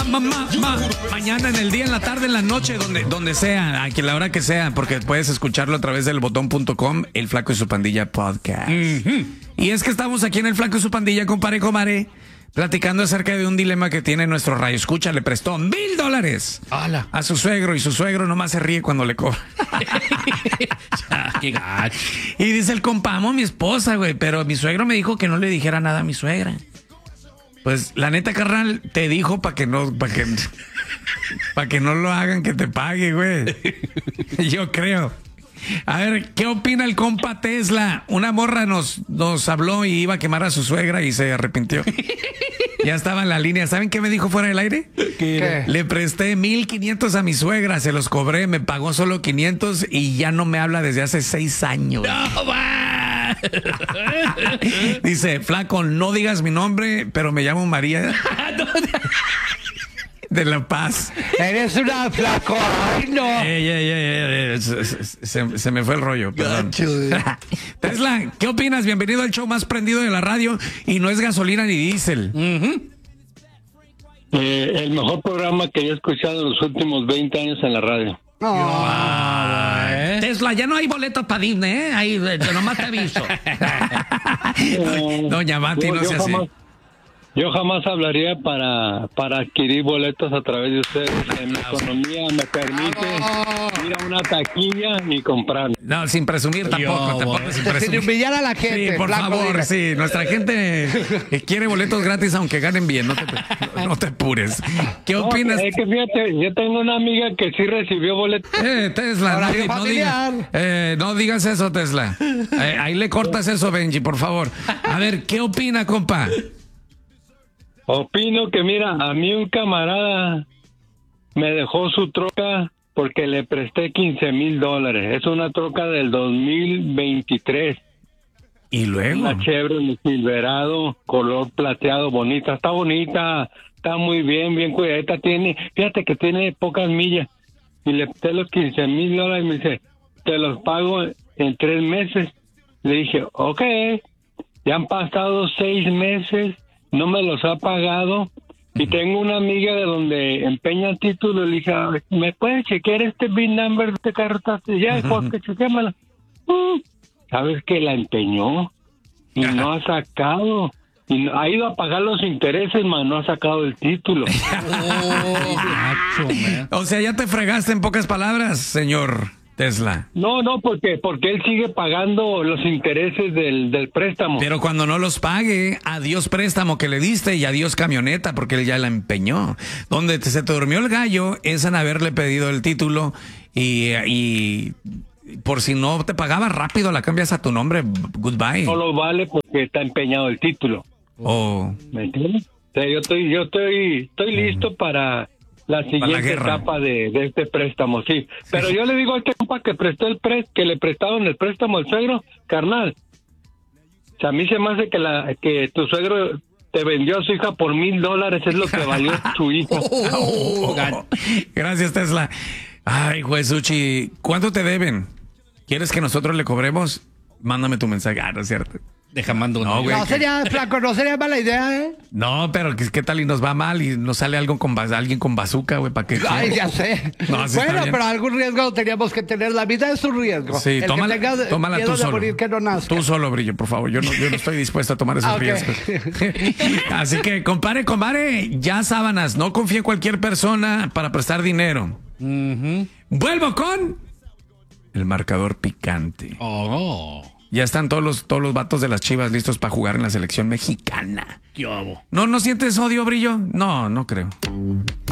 Mañana, en el día, en la tarde, en la noche, donde sea, a la hora que sea, porque puedes escucharlo a través del botón.com, El Flaco y su Pandilla Podcast. Y es que estamos aquí en El Flaco y su Pandilla, compadre, comadre, platicando acerca de un dilema que tiene nuestro radio escucha. Le prestó $1,000 a su suegro y su suegro nomás se ríe cuando le cobra. Qué gacho. Y dice el compa, amo a mi esposa, güey, pero mi suegro me dijo que no le dijera nada a mi suegra. Pues la neta, carnal, te dijo para que no lo hagan, que te pague, güey. Yo creo. A ver, ¿qué opina el compa Tesla? Una morra nos habló y iba a quemar a su suegra y se arrepintió. Ya estaba en la línea. ¿Saben qué me dijo fuera del aire? ¿Qué? Le presté 1,500 a mi suegra, se los cobré, me pagó solo 500 y ya no me habla desde hace 6 años. ¡No, va! Dice, flaco, no digas mi nombre, pero me llamo María de La Paz. Eres una flaco. Ay, no. Se me fue el rollo, perdón. Tesla, ¿qué opinas? Bienvenido al show más prendido de la radio y no es gasolina ni diésel. El mejor programa que yo he escuchado en los últimos 20 años en la radio. Tesla, ya no hay boletos para Disney, ¿eh? Ahí, nomás te aviso. Doña Mati, no se hace. Yo jamás hablaría para adquirir boletos a través de ustedes. En mi economía me permite ir a una taquilla y comprar. No, sin presumir tampoco sin presumir. Sin humillar a la gente. Sí, por favor, dile. sí. Nuestra gente quiere boletos gratis aunque ganen bien. No te apures. ¿Qué opinas? Es que fíjate, yo tengo una amiga que sí recibió boletos. Tesla, no digas eso, Tesla. Ahí le cortas eso, Benji, por favor. A ver, ¿qué opina, compa? Opino que, mira, a mí un camarada me dejó su troca porque le presté $15,000. Es una troca del 2023. ¿Y luego? Una Chevrolet Silverado, color plateado, bonita. Está bonita, está muy bien cuidadita. Fíjate que tiene pocas millas. Y le presté los $15,000 y me dice, te los pago en 3 meses. Le dije, ok. Ya han pasado 6 meses. No me los ha pagado y tengo una amiga de donde empeña el título. Le dije, ¿me puedes chequear este VIN number de este carro? Ya, porque chequémala. ¿Sabes que la empeñó? Y no ha sacado. Y ha ido a pagar los intereses, mas no ha sacado el título. O sea, ya te fregaste en pocas palabras, señor Tesla. No, porque él sigue pagando los intereses del préstamo. Pero cuando no los pague, adiós préstamo que le diste y adiós camioneta, porque él ya la empeñó. Donde se te durmió el gallo es en haberle pedido el título y por si no te pagaba rápido la cambias a tu nombre. Goodbye. No lo vale porque está empeñado el título. ¿Me entiendes? O sea, yo estoy listo para la siguiente etapa de este préstamo, sí. Pero yo le digo a este compa que que le prestaron el préstamo al suegro, carnal. O sea, a mí se me hace que tu suegro te vendió a su hija por $1,000, es lo que valió su hija. Gracias, Tesla. Ay, Juesuchi, ¿cuánto te deben? ¿Quieres que nosotros le cobremos? Mándame tu mensaje. No es cierto. Deja mando. No, güey. No sería, flaco, no sería mala idea, ¿eh? No, pero ¿qué tal y nos va mal y nos sale alguien con bazooka, güey? ¿Para qué? Ay, ya sé. No, sí, bueno, pero algún riesgo teníamos que tener. La vida es un riesgo. Sí, tómala tú solo. Morir, que no nazca. Tú solo, Brillo, por favor. Yo no estoy dispuesto a tomar esos riesgos. Así que, compadre, ya sábanas. No confíe en cualquier persona para prestar dinero. Vuelvo con el marcador picante. Ya están todos los vatos de las Chivas listos para jugar en la selección mexicana. ¿Qué hago? ¿No sientes odio, Brillo? No creo.